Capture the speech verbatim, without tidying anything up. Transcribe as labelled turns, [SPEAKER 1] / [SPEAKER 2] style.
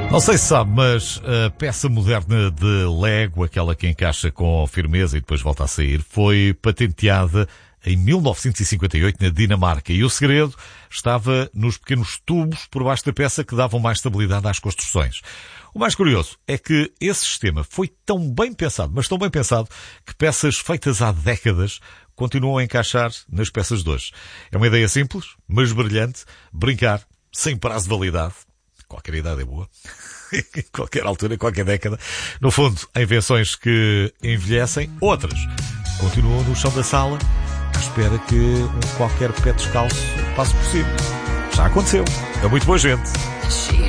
[SPEAKER 1] Não sei se sabe, mas a peça moderna de Lego, aquela que encaixa com firmeza e depois volta a sair, foi patenteada em mil novecentos e cinquenta e oito na Dinamarca. E o segredo estava nos pequenos tubos por baixo da peça que davam mais estabilidade às construções. O mais curioso é que esse sistema foi tão bem pensado, mas tão bem pensado, que peças feitas há décadas continuam a encaixar nas peças de hoje. É uma ideia simples, mas brilhante. Brincar sem prazo de validade. Qualquer idade é boa. Em qualquer altura, em qualquer década. No fundo, há invenções que envelhecem, outras continuam no chão da sala à espera que um qualquer pé descalço passe por cima. Já aconteceu. É muito boa gente.